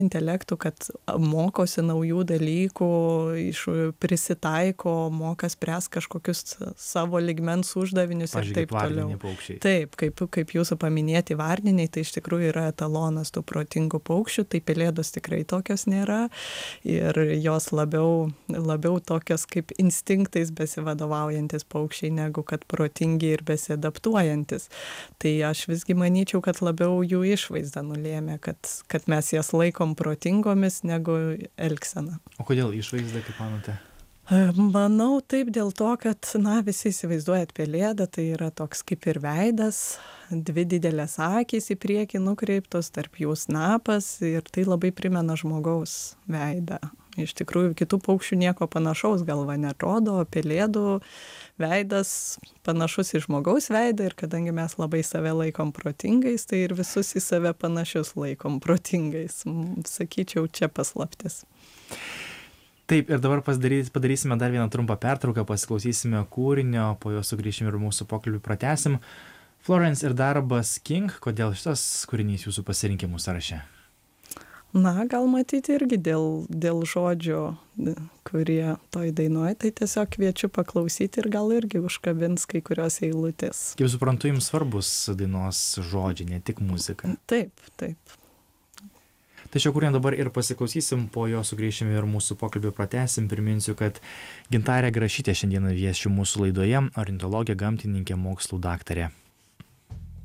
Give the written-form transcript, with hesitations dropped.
intelektų, kad mokosi naujų dalykų, prisitaiko, moka spręs kažkokius savo lygmens uždavinius ir Pavyzdžiui, taip kaip toliau. varniniai paukščiai. Taip, kaip jūsų paminėti varniniai, tai iš tikrųjų yra etalonas tų protingų paukščių, tai pelėdos tikrai tokios nėra ir jos labiau tokios kaip instinktais besivadovaujantis paukščiai, negu kad protingi ir besiadaptuojantis. Tai aš visgi manyčiau, kad labiau jų išvaizda nulėmė, kad mes jas laikom protingomis negu elgsena. O kodėl išvaizda, kaip manote? Manau taip dėl to, kad, visi įsivaizduojat pelėdą, tai yra toks kaip ir veidas, dvi didelės akys į priekį nukreiptos, tarp jų snapas ir tai labai primena žmogaus veidą. Iš tikrųjų, kitų paukščių nieko panašaus galva nerodo, pelėdų veidas panašus į žmogaus veidą ir kadangi mes labai save laikom protingais, tai ir visus į save panašius laikom protingais. Sakyčiau, čia paslaptis. Taip, ir dabar padarysime dar vieną trumpą pertrauką, pasiklausysime kūrinio, po jo sugrįšim ir mūsų pokalbį pratęsim. Florence ir darbas King, kodėl šitas kūrinys jūsų pasirinkimų sąraše? Gal matyti irgi dėl žodžio, kurie toj dainuoja, tai tiesiog kviečiu paklausyti ir gal irgi užkabins kai kurios eilutės. Kaip suprantu, jums svarbus dainos žodžiai, ne tik muzika. Taip. Tai šio kūrinio dabar ir pasiklausysim, po jo sugrįšime ir mūsų pokalbį pratęsim. Priminsiu, kad Gintarė Grašytė šiandieną vieši mūsų laidoje, ornitologė, gamtininkė, mokslų daktarė.